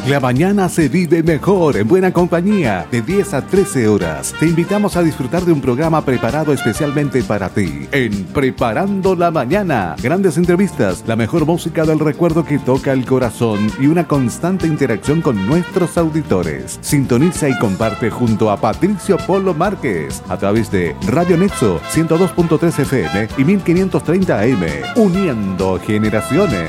La mañana se vive mejor en buena compañía, de 10 a 13 horas. Te invitamos a disfrutar de un programa preparado especialmente para ti. En Preparando la Mañana, grandes entrevistas, la mejor música del recuerdo que toca el corazón y una constante interacción con nuestros auditores. Sintoniza y comparte junto a Patricio Polo Márquez a través de Radio Nexo 102.3 FM y 1530 AM, uniendo generaciones.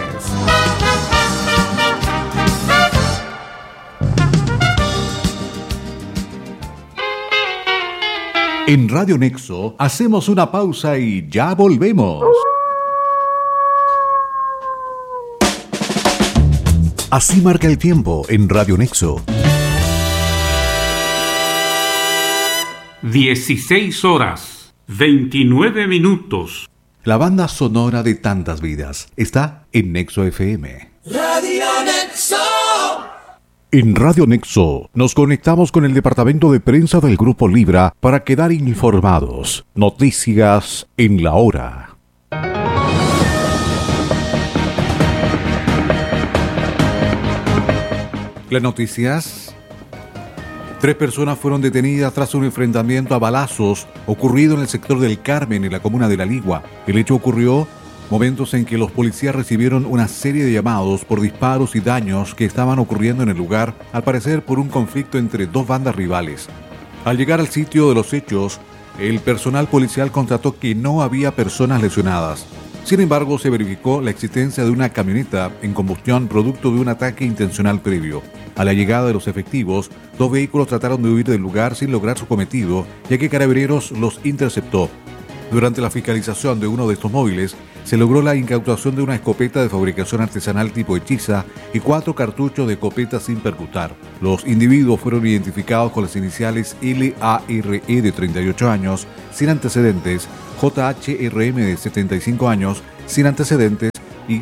En Radio Nexo hacemos una pausa y ya volvemos. Así marca el tiempo en Radio Nexo. 16 horas, 29 minutos. La banda sonora de tantas vidas está en Nexo FM. Radio Nexo. En Radio Nexo nos conectamos con el departamento de prensa del Grupo Libra para quedar informados. Noticias en la hora. Las noticias. 3 personas fueron detenidas tras un enfrentamiento a balazos ocurrido en el sector del Carmen, en la comuna de La Ligua. El hecho ocurrió momentos en que los policías recibieron una serie de llamados por disparos y daños que estaban ocurriendo en el lugar, al parecer por un conflicto entre 2 bandas rivales. Al llegar al sitio de los hechos, el personal policial constató que no había personas lesionadas. Sin embargo, se verificó la existencia de una camioneta en combustión producto de un ataque intencional previo. A la llegada de los efectivos, 2 vehículos trataron de huir del lugar sin lograr su cometido, ya que Carabineros los interceptó. Durante la fiscalización de uno de estos móviles, se logró la incautación de una escopeta de fabricación artesanal tipo hechiza y 4 cartuchos de escopeta sin percutar. Los individuos fueron identificados con las iniciales LARE de 38 años, sin antecedentes, JHRM de 75 años, sin antecedentes, y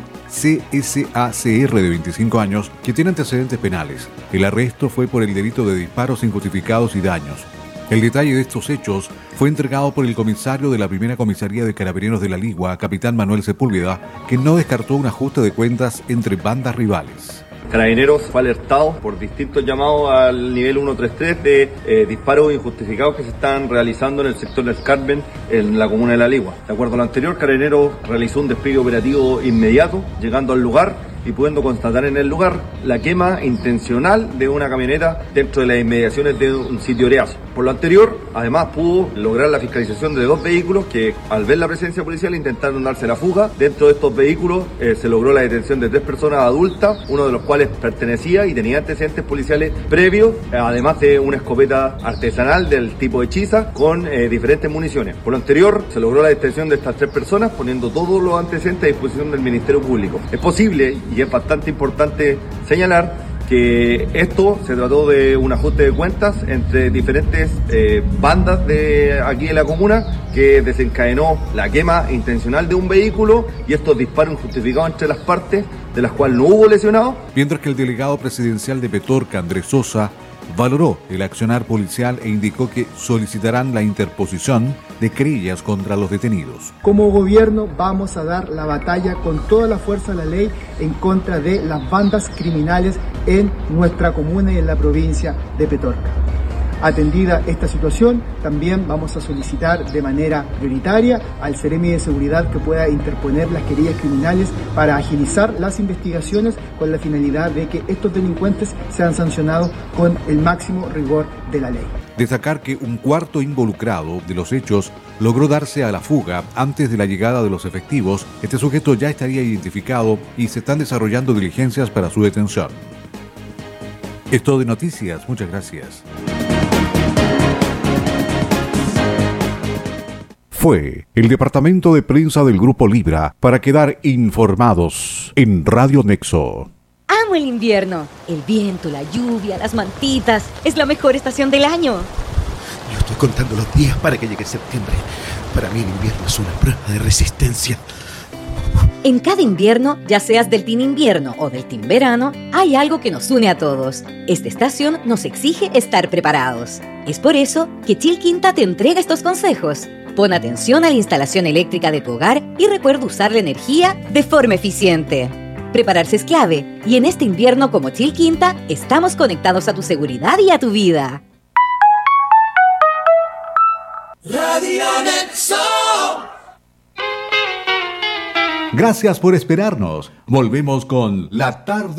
CSACR de 25 años, que tiene antecedentes penales. El arresto fue por el delito de disparos injustificados y daños. El detalle de estos hechos fue entregado por el comisario de la primera comisaría de Carabineros de La Ligua, capitán Manuel Sepúlveda, que no descartó un ajuste de cuentas entre bandas rivales. Carabineros fue alertado por distintos llamados al nivel 133 de disparos injustificados que se están realizando en el sector del Carmen, en la comuna de La Ligua. De acuerdo a lo anterior, Carabineros realizó un despliegue operativo inmediato, llegando al lugar y pudiendo constatar en el lugar la quema intencional de una camioneta dentro de las inmediaciones de un sitio Oreazo. Por lo anterior, además pudo lograr la fiscalización de 2 vehículos que, al ver la presencia policial, intentaron darse la fuga. Dentro de estos vehículos se logró la detención de 3 personas adultas, uno de los cuales pertenecía y tenía antecedentes policiales previos, además de una escopeta artesanal del tipo hechiza con diferentes municiones. Por lo anterior, se logró la detención de estas 3 personas, poniendo todos los antecedentes a disposición del Ministerio Público. Es posible, y es bastante importante señalar, que esto se trató de un ajuste de cuentas entre diferentes bandas de aquí en la comuna, que desencadenó la quema intencional de un vehículo y estos disparos injustificados entre las partes, de las cuales no hubo lesionados. Mientras que el delegado presidencial de Petorca, Andrés Sosa, valoró el accionar policial e indicó que solicitarán la interposición de querellas contra los detenidos. Como gobierno vamos a dar la batalla con toda la fuerza de la ley en contra de las bandas criminales en nuestra comuna y en la provincia de Petorca. Atendida esta situación, también vamos a solicitar de manera prioritaria al Seremi de Seguridad que pueda interponer las querellas criminales para agilizar las investigaciones con la finalidad de que estos delincuentes sean sancionados con el máximo rigor de la ley. Destacar que un cuarto involucrado de los hechos logró darse a la fuga antes de la llegada de los efectivos. Este sujeto ya estaría identificado y se están desarrollando diligencias para su detención. Es todo de noticias. Muchas gracias. Fue el departamento de prensa del Grupo Libra para quedar informados en Radio Nexo. Amo el invierno. El viento, la lluvia, las mantitas. Es la mejor estación del año. Yo estoy contando los días para que llegue septiembre. Para mí el invierno es una prueba de resistencia. En cada invierno, ya seas del team invierno o del team verano, hay algo que nos une a todos. Esta estación nos exige estar preparados. Es por eso que Chilquinta te entrega estos consejos. Pon atención a la instalación eléctrica de tu hogar y recuerda usar la energía de forma eficiente. Prepararse es clave, y en este invierno como Chilquinta, estamos conectados a tu seguridad y a tu vida. Radio Nexo. Gracias por esperarnos. Volvemos con La Tarde